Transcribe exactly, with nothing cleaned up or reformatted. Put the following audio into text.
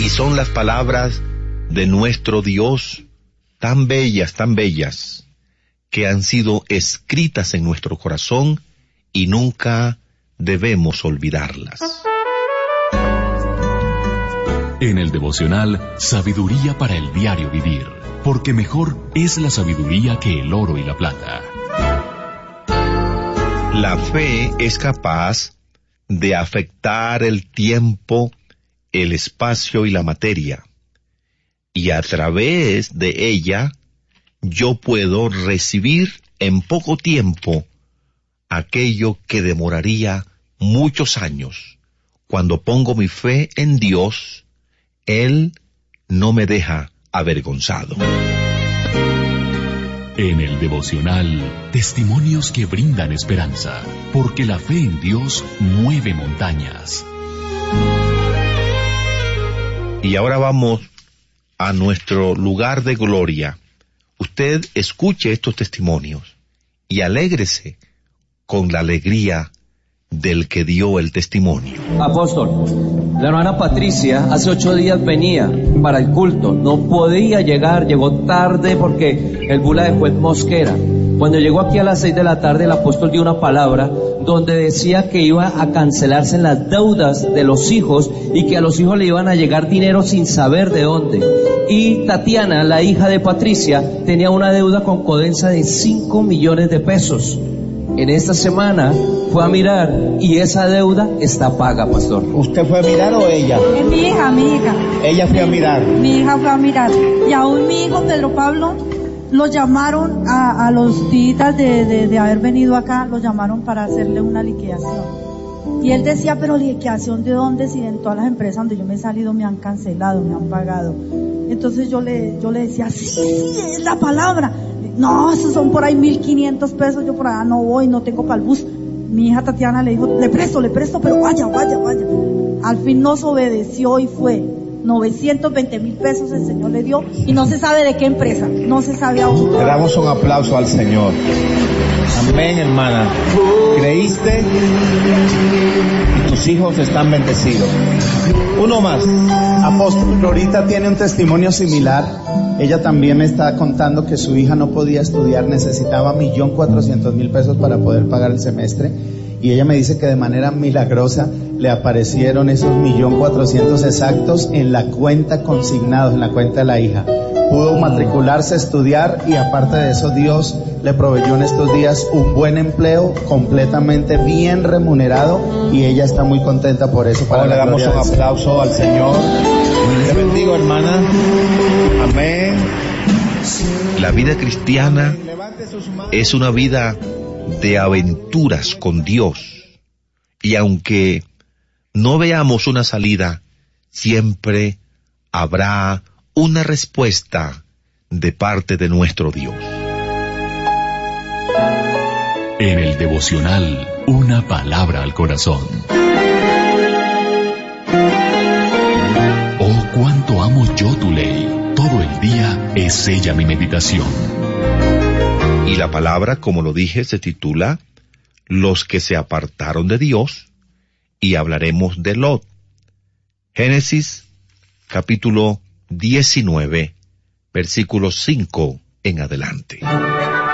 Y son las palabras de nuestro Dios tan bellas, tan bellas, que han sido escritas en nuestro corazón y nunca debemos olvidarlas. En el devocional, sabiduría para el diario vivir, porque mejor es la sabiduría que el oro y la plata. La fe es capaz de afectar el tiempo, el espacio y la materia, y a través de ella yo puedo recibir en poco tiempo aquello que demoraría muchos años. Cuando pongo mi fe en Dios, Él no me deja avergonzado. En el devocional, testimonios que brindan esperanza, porque la fe en Dios mueve montañas. Y ahora vamos a nuestro lugar de gloria. Usted escuche estos testimonios y alégrese con la alegría del que dio el testimonio. Apóstol, la hermana Patricia hace ocho días venía para el culto, no podía llegar, llegó tarde porque el bula dejó en Mosquera. Cuando llegó aquí a las seis de la tarde, el apóstol dio una palabra donde decía que iba a cancelarse las deudas de los hijos y que a los hijos le iban a llegar dinero sin saber de dónde. Y Tatiana, la hija de Patricia, tenía una deuda con Codensa de cinco millones de pesos. En esta semana fue a mirar y esa deuda está paga, pastor. ¿Usted fue a mirar o ella? Es mi hija, mi hija. Ella fue a mirar. Mi hija fue a mirar. Y aún mi hijo, Pedro Pablo, lo llamaron a, a los días de, de, de haber venido acá, lo llamaron para hacerle una liquidación. Y él decía, pero liquidación de dónde, si en todas las empresas donde yo me he salido me han cancelado, me han pagado. Entonces yo le, yo le decía, sí, sí, es la palabra. No, esos son por ahí mil quinientos pesos, yo por allá no voy, no tengo para el bus. Mi hija Tatiana le dijo, le presto, le presto, pero vaya, vaya, vaya. Al fin nos obedeció y fue. novecientos veinte mil pesos el Señor le dio y no se sabe de qué empresa, no se sabe aún. Le damos un aplauso al Señor. Amén, hermana. ¿Creíste? Y tus hijos están bendecidos. Uno más. Apóstol, Florita tiene un testimonio similar. Ella también me está contando que su hija no podía estudiar, necesitaba un millón cuatrocientos mil pesos para poder pagar el semestre. Y ella me dice que de manera milagrosa le aparecieron esos millón cuatrocientos exactos en la cuenta consignados, en la cuenta de la hija. Pudo matricularse, estudiar y aparte de eso Dios le proveyó en estos días un buen empleo completamente bien remunerado y ella está muy contenta por eso. Para le damos un aplauso al Señor. Te bendigo, hermana. Amén. La vida cristiana es una vida de aventuras con Dios, y aunque no veamos una salida, siempre habrá una respuesta de parte de nuestro Dios. En el devocional, una palabra al corazón. Oh, cuánto amo yo tu ley. Todo el día es ella mi meditación. Y la palabra, como lo dije, se titula Los que se apartaron de Dios, y hablaremos de Lot. Génesis, capítulo diecinueve, versículos cinco en adelante.